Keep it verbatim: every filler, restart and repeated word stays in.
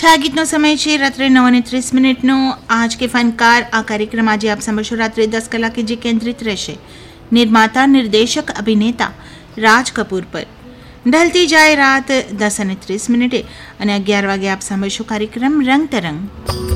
છાગીતનો સમય છે રાત્રે નવ અને ત્રીસ મિનિટનો. આજ કે ફનકાર આ કાર્યક્રમ આજે આપ સાંભળશો રાત્રે દસ કલાકે, જે કેન્દ્રિત રહેશે નિર્માતા, નિર્દેશક, અભિનેતા રાજ કપૂર પર. ઢલતી જાય રાત દસ અને ત્રીસ મિનિટે અને અગિયાર વાગે આપ સાંભળશો કાર્યક્રમ રંગ તરંગ.